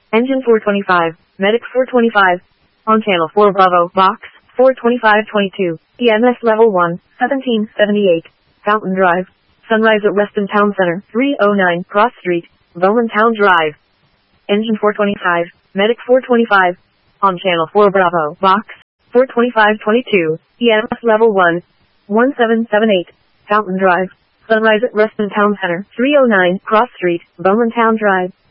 Engine 425, Medic 425. On Channel 4 Bravo, Box 42522. EMS Level 1, 1778. Fountain Drive. Sunrise at Reston Town Center, 309 Cross Street, Bowman Town Drive. Engine 425, Medic 425. On Channel 4 Bravo, Box 42522. EMS Level 1, 1778. Fountain Drive. Sunrise at Reston Town Center, 309 Cross Street, Bowman Town Drive.